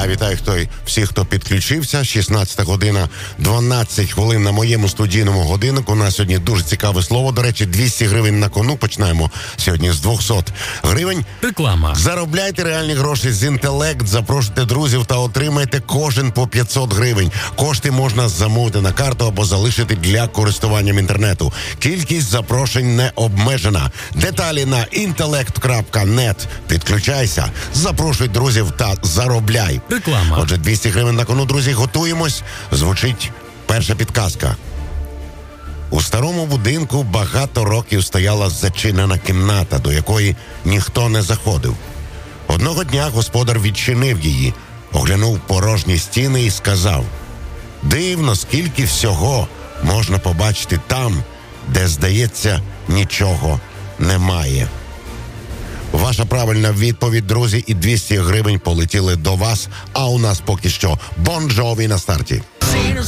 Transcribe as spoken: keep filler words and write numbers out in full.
Я вітаю хто, всіх, хто підключився. шістнадцята година, дванадцять хвилин на моєму студійному годиннику. У нас сьогодні дуже цікаве слово. До речі, двісті гривень на кону. Починаємо сьогодні з двісті гривень. Реклама. Заробляйте реальні гроші з інтелект, запрошуйте друзів та отримайте кожен по п'ятсот гривень. Кошти можна замовити на карту або залишити для користування інтернету. Кількість запрошень не обмежена. Деталі на інтелект крапка нет. Підключайся, запрошуй друзів та заробляй. Реклама. Отже, двісті гривень на кону, друзі, готуємось. Звучить перша підказка. У старому будинку багато років стояла зачинена кімната, до якої ніхто не заходив. Одного дня господар відчинив її, оглянув порожні стіни і сказав: «Дивно, скільки всього можна побачити там, де, здається, нічого немає». Ваша правильна відповідь, друзі, і двісті гривень полетіли до вас, а у нас поки що Бон Джові на старті.